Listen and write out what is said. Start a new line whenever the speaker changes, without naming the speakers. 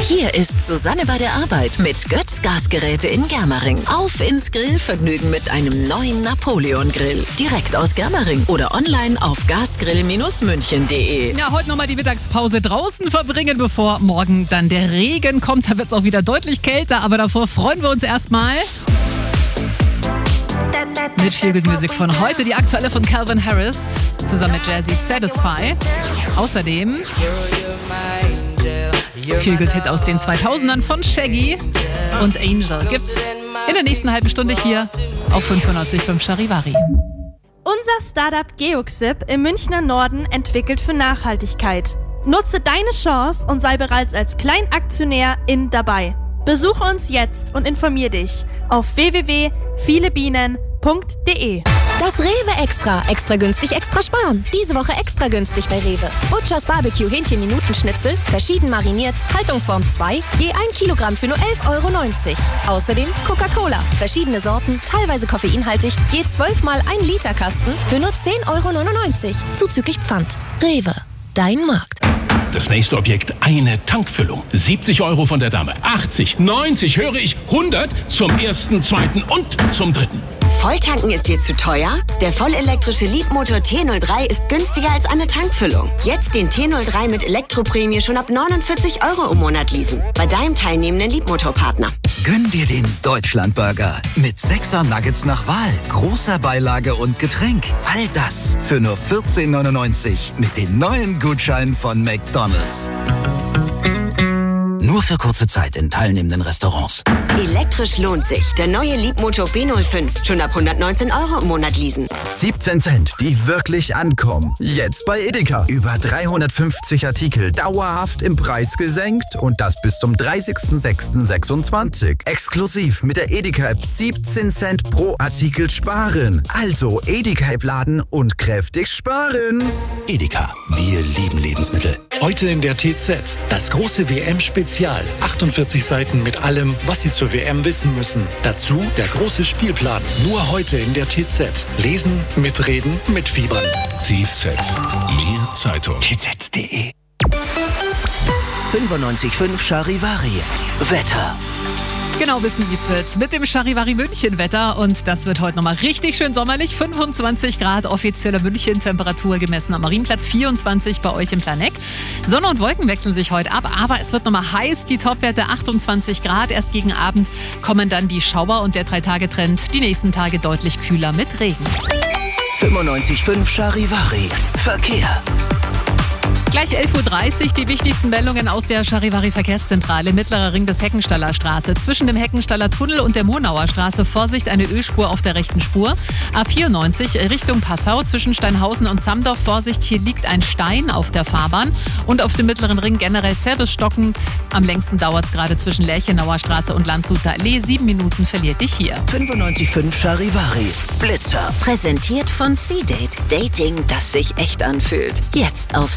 Hier ist Susanne bei der Arbeit mit Götz Gasgeräte in Germering. Auf ins Grillvergnügen mit einem neuen Napoleon-Grill. Direkt aus Germering oder online auf gasgrill-münchen.de.
Ja, heute nochmal die Mittagspause draußen verbringen, bevor morgen dann der Regen kommt. Da wird es auch wieder deutlich kälter, aber davor freuen wir uns erstmal mit Feel Good Music von heute. Die aktuelle von Calvin Harris zusammen mit Jazzy Satisfy. Außerdem Feel Good Hit aus den 2000ern von Shaggy und Angel gibt's in der nächsten halben Stunde hier auf 95.5 Charivari.
Unser Startup Geoxip im Münchner Norden entwickelt für Nachhaltigkeit. Nutze deine Chance und sei bereits als Kleinaktionärin dabei. Besuche uns jetzt und informier dich auf www.vielebienen.de.
Das Rewe Extra günstig, extra sparen. Diese Woche extra günstig bei Rewe. Butchers Barbecue Hähnchen-Minutenschnitzel, verschieden mariniert, Haltungsform 2, je 1 Kilogramm für nur 11,90 €. Außerdem Coca-Cola, verschiedene Sorten, teilweise koffeinhaltig, je 12 mal 1 Liter Kasten für nur 10,99 €, zuzüglich Pfand. Rewe, dein Markt.
Das nächste Objekt, eine Tankfüllung. 70 € von der Dame, 80, 90, höre ich, 100 zum ersten, zweiten und zum dritten.
Volltanken ist dir zu teuer? Der vollelektrische Leapmotor T03 ist günstiger als eine Tankfüllung. Jetzt den T03 mit Elektroprämie schon ab 49 € im Monat leasen. Bei deinem teilnehmenden Leapmotor-Partner.
Gönn dir den Deutschlandburger mit 6er Nuggets nach Wahl, großer Beilage und Getränk. All das für nur 14,99 € mit den neuen Gutscheinen von McDonald's. Nur für kurze Zeit in teilnehmenden Restaurants.
Elektrisch lohnt sich. Der neue Leapmotor B05. Schon ab 119 € im Monat leasen.
17 Cent, die wirklich ankommen. Jetzt bei Edeka. Über 350 Artikel dauerhaft im Preis gesenkt und das bis zum 30.06.26. Exklusiv mit der Edeka-App 17 Cent pro Artikel sparen. Also Edeka-App laden und kräftig sparen.
Edeka, wir lieben Lebensmittel.
Heute in der TZ. Das große WM-Spezial. 48 Seiten mit allem, was Sie zur WM wissen müssen. Dazu der große Spielplan. Nur heute in der TZ. Lesen, mitreden, mitfiebern.
TZ. Mehr Zeitung.
tz.de 95.5 Charivari. Wetter.
Genau wissen, wie es wird mit dem Charivari München Wetter und das wird heute nochmal richtig schön sommerlich. 25 Grad offizielle München Temperatur gemessen am Marienplatz, 24 bei euch im Planeck. Sonne und Wolken wechseln sich heute ab, aber es wird nochmal heiß. Die Topwerte 28 Grad. Erst gegen Abend kommen dann die Schauer und der 3-Tage-Trend. Die nächsten Tage deutlich kühler mit Regen.
95.5 Charivari. Verkehr.
Gleich 11.30 Uhr die wichtigsten Meldungen aus der Charivari Verkehrszentrale. Mittlerer Ring des Heckenstaller Straße. Zwischen dem Heckenstaller Tunnel und der Murnauer Straße Vorsicht, eine Ölspur auf der rechten Spur. A94 Richtung Passau zwischen Steinhausen und Zamdorf. Vorsicht, hier liegt ein Stein auf der Fahrbahn. Und auf dem Mittleren Ring generell sehr stockend. Am längsten dauert es gerade zwischen Lerchenauer Straße und Landshuter Allee. 7 Minuten verliert dich hier.
95.5 Charivari. Blitzer.
Präsentiert von C-Date. Dating, das sich echt anfühlt. Jetzt auf